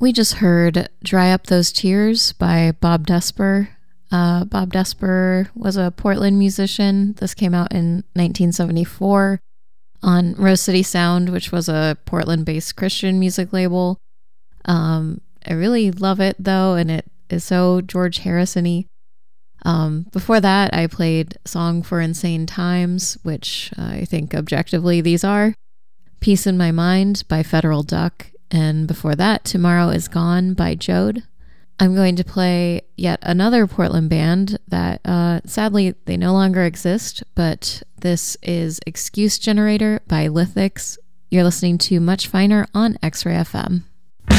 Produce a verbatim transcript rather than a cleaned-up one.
We just heard Dry Up Those Tears by Bob Desper. Uh, Bob Desper was a Portland musician. This came out in nineteen seventy-four on Rose City Sound, which was a Portland-based Christian music label. Um, I really love it, though, and it is so George Harrison-y. Um, before that, I played Song for Insane Times, which uh, I think objectively these are. Peace in My Mind by Federal Duck. And before that, Tomorrow Is Gone by Jode. I'm going to play yet another Portland band that, uh, sadly, they no longer exist, but this is Excuse Generator by Lithics. You're listening to Much Finer on X-Ray F M.